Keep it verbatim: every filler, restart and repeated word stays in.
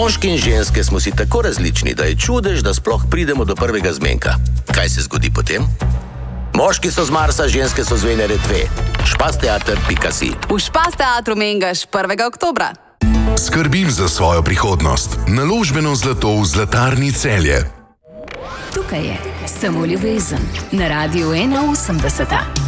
Moški in ženske smo si tako različni, da je čudež, da sploh pridemo do prvega zmenka. Kaj se zgodi potem? Moški so z Marsa, ženske so z Venere dve. špasteater pika si. V Špas teatru Mengeš prvega oktobra. Skrbim za svojo prihodnost. Naložbeno zlato v Zlatarni Celje. Tukaj je Samo ljubezen na Radiu ena osemdeset.